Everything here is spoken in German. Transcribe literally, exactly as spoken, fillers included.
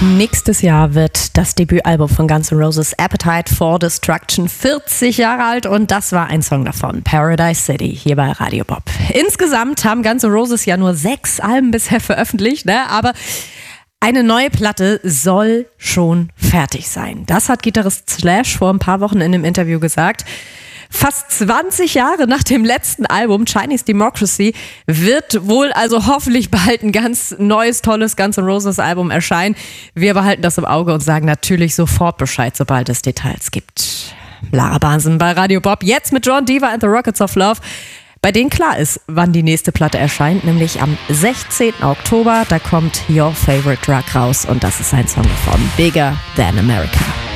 Nächstes Jahr wird das Debütalbum von Guns N' Roses Appetite for Destruction vierzig Jahre alt und das war ein Song davon, Paradise City, hier bei Radio Bob. Insgesamt haben Guns N' Roses ja nur sechs Alben bisher veröffentlicht, ne? Aber eine neue Platte soll schon fertig sein. Das hat Gitarrist Slash vor ein paar Wochen in einem Interview gesagt. Fast zwanzig Jahre nach dem letzten Album Chinese Democracy wird wohl also hoffentlich bald ein ganz neues, tolles Guns N' Roses Album erscheinen. Wir behalten das im Auge und sagen natürlich sofort Bescheid, sobald es Details gibt. Lara Bahnsen bei Radio Bob, jetzt mit John Diva and the Rockets of Love, bei denen klar ist, wann die nächste Platte erscheint, nämlich am sechzehnten Oktober. Da kommt Your Favorite Drug raus und das ist ein Song von Bigger Than America.